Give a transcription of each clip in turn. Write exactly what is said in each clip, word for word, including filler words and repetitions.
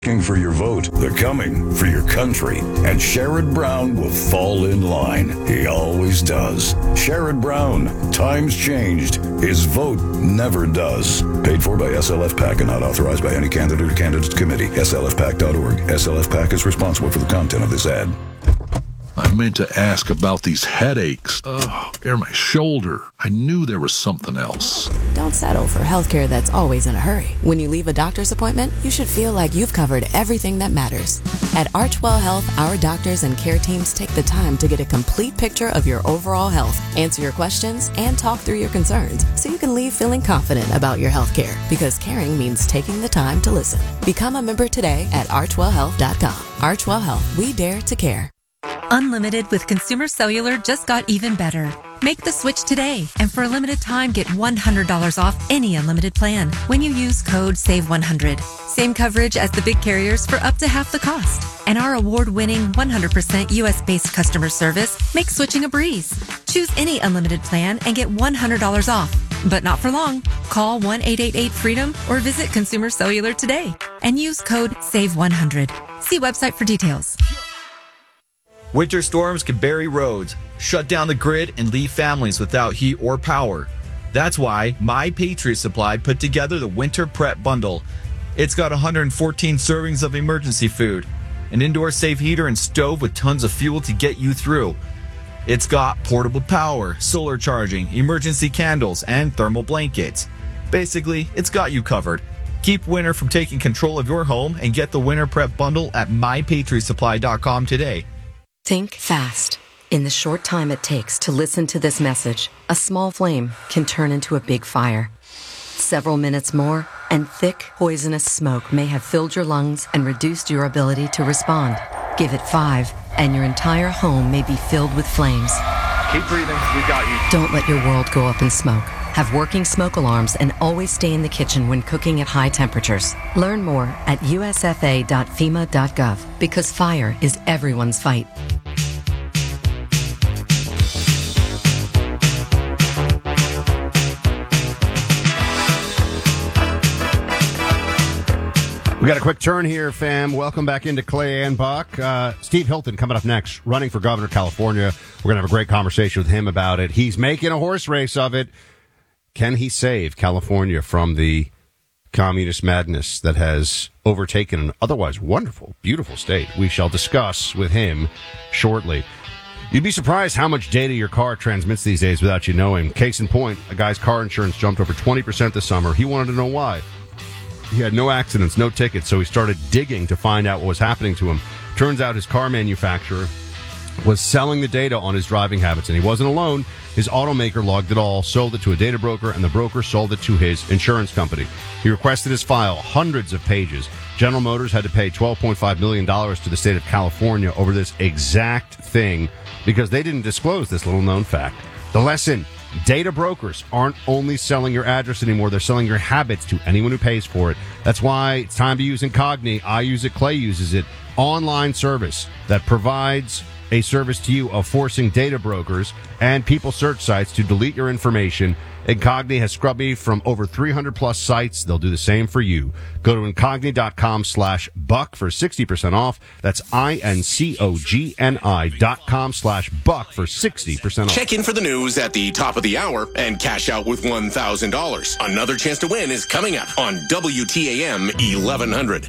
For your vote, they're coming for your country, and Sherrod Brown will fall in line. He always does. Sherrod Brown, times changed. His vote never does. Paid for by S L F PAC and not authorized by any candidate or candidates committee. S L F PAC dot org. S L F PAC is responsible for the content of this ad. I meant to ask about these headaches. Ugh, or my shoulder. I knew there was something else. Don't settle for healthcare that's always in a hurry. When you leave a doctor's appointment, you should feel like you've covered everything that matters. At Archwell Health, our doctors and care teams take the time to get a complete picture of your overall health, answer your questions, and talk through your concerns so you can leave feeling confident about your healthcare. Because caring means taking the time to listen. Become a member today at archwell health dot com. Archwell Health, we dare to care. Unlimited with Consumer Cellular just got even better. Make the switch today, and for a limited time, get one hundred dollars off any unlimited plan when you use code save one hundred. Same coverage as the big carriers for up to half the cost. And our award-winning one hundred percent U S-based customer service makes switching a breeze. Choose any unlimited plan and get one hundred dollars off. But not for long. Call one eight eight eight freedom or visit Consumer Cellular today and use code save one hundred. See website for details. Winter storms can bury roads, shut down the grid, and leave families without heat or power. That's why My Patriot Supply put together the Winter Prep Bundle. It's got one hundred fourteen servings of emergency food, an indoor safe heater and stove with tons of fuel to get you through. It's got portable power, solar charging, emergency candles, and thermal blankets. Basically, it's got you covered. Keep winter from taking control of your home and get the Winter Prep Bundle at my patriot supply dot com today. Think fast. In the short time it takes to listen to this message, a small flame can turn into a big fire. Several minutes more, and thick, poisonous smoke may have filled your lungs and reduced your ability to respond. Give it five, and your entire home may be filled with flames. Keep breathing. We got you. Don't let your world go up in smoke. Have working smoke alarms and always stay in the kitchen when cooking at high temperatures. Learn more at U S F A dot FEMA dot gov because fire is everyone's fight. We got a quick turn here, fam. Welcome back into Clay and Buck. Uh, Steve Hilton coming up next, running for governor of California. We're going to have a great conversation with him about it. He's making a horse race of it. Can he save California from the communist madness that has overtaken an otherwise wonderful, beautiful state? We shall discuss with him shortly. You'd be surprised how much data your car transmits these days without you knowing. Case in point, a guy's car insurance jumped over twenty percent this summer. He wanted to know why. He had no accidents, no tickets, so he started digging to find out what was happening to him. Turns out his car manufacturer was selling the data on his driving habits, and he wasn't alone. His automaker logged it all, sold it to a data broker, and the broker sold it to his insurance company. He requested his file, hundreds of pages. General Motors had to pay twelve point five million dollars to the state of California over this exact thing because they didn't disclose this little-known fact. The lesson: data brokers aren't only selling your address anymore, they're selling your habits to anyone who pays for it. That's why it's time to use Incogni. I use it, Clay uses it. Online service that provides a service to you of forcing data brokers and people search sites to delete your information. Incogni has scrubbed me from over three hundred plus sites. They'll do the same for you. Go to incogni.com slash buck for sixty percent off. That's I-N-C-O-G-N-I dot com slash buck for sixty percent off. Check in for the news at the top of the hour and cash out with one thousand dollars. Another chance to win is coming up on W T A M eleven hundred.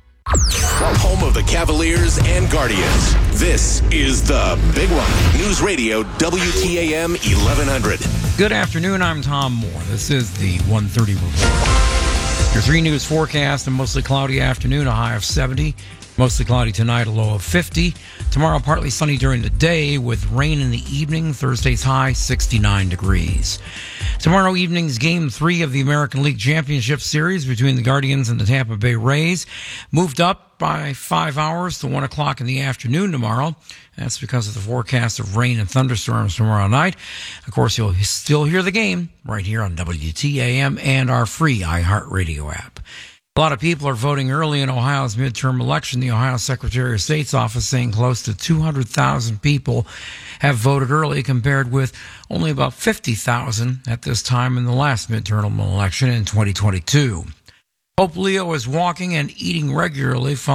Home of the Cavaliers and Guardians. This is the Big One. News Radio W T A M eleven hundred. Good afternoon, I'm Tom Moore. This is the one thirty Report. Your three news forecast: a mostly cloudy afternoon, a high of seventy. Mostly cloudy tonight, a low of fifty. Tomorrow, partly sunny during the day with rain in the evening. Thursday's high, sixty-nine degrees. Tomorrow evening's Game three of the American League Championship Series between the Guardians and the Tampa Bay Rays moved up by five hours to one o'clock in the afternoon tomorrow. That's because of the forecast of rain and thunderstorms tomorrow night. Of course, you'll still hear the game right here on W T A M and our free iHeartRadio app. A lot of people are voting early in Ohio's midterm election. The Ohio Secretary of State's office saying close to two hundred thousand people have voted early, compared with only about fifty thousand at this time in the last midterm election in twenty twenty-two. Hope Leo is walking and eating regularly.